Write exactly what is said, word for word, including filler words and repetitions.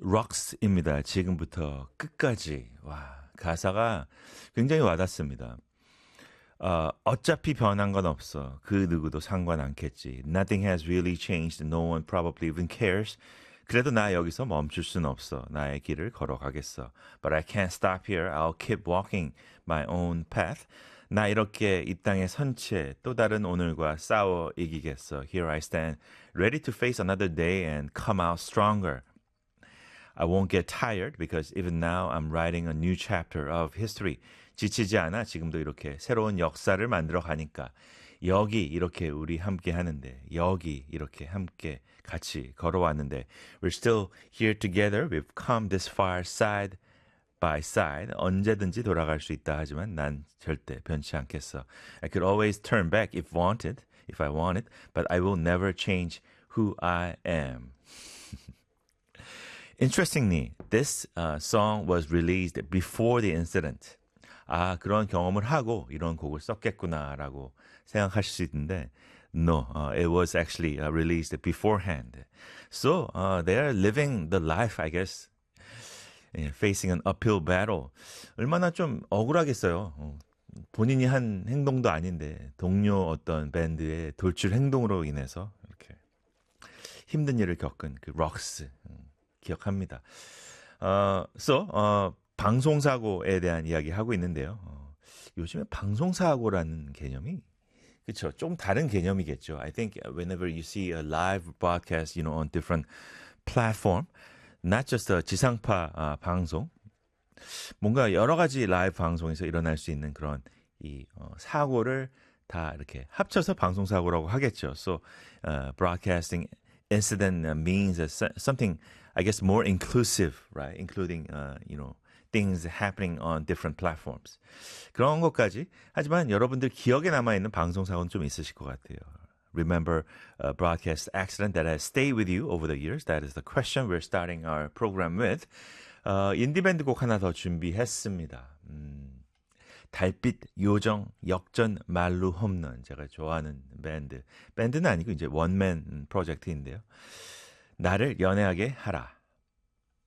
Rocks입니다. 지금부터 끝까지. 와, 가사가 굉장히 와닿습니다. 어, 어차피 변한 건 없어. 그 누구도 상관 않겠지. Nothing has really changed. No one probably even cares. 그래도 나 여기서 멈출 순 없어. 나의 길을 걸어가겠어. But I can't stop here. I'll keep walking my own path. 나 이렇게 이 땅에 선 채 또 다른 오늘과 싸워 이기겠어. Here I stand, ready to face another day and come out stronger. I won't get tired because even now I'm writing a new chapter of history. 지치지 않아 지금도 이렇게 새로운 역사를 만들어 가니까 여기 이렇게 우리 함께 하는데 여기 이렇게 함께 같이 걸어왔는데 We're still here together. We've come this far side by side. 언제든지 돌아갈 수 있다 하지만 난 절대 변치 않겠어. I could always turn back if wanted, if I wanted, but I will never change who I am. Interestingly, this uh, song was released before the incident. 아, 그런 경험을 하고 이런 곡을 썼겠구나라고 생각하실 수 있는데 No, uh, it was actually uh, released beforehand. So uh, they are living the life, I guess, facing an uphill battle. 얼마나 좀 억울하겠어요. 어, 본인이 한 행동도 아닌데 동료 어떤 밴드의 돌출 행동으로 인해서 이렇게 힘든 일을 겪은 그 록스 음, 기억합니다. 어, so, 어, 방송사고에 대한 이야기 하고 있는데요. 어, 요즘에 방송사고라는 개념이 그렇죠. 좀 다른 개념이겠죠. I think whenever you see a live broadcast, you know, on different platform, not just a 지상파 아, 방송, 뭔가 여러 가지 라이브 방송에서 일어날 수 있는 그런 이 어, 사고를 다 이렇게 합쳐서 방송 사고라고 하겠죠. So, uh, broadcasting incident means something, I guess, more inclusive, right? Including, uh, you know. things happening on different platforms. 그런 것까지. 하지만 여러분들 기억에 남아있는 방송사고는 좀 있으실 것 같아요. Remember a broadcast accident that has stayed with you over the years? That is the question we're starting our program with. 어, 인디밴드 곡 하나 더 준비했습니다. 음, 달빛, 요정, 역전, 말루, 홈런. 제가 좋아하는 밴드. 밴드는 아니고 이제 원맨 프로젝트인데요. 나를 연애하게 하라.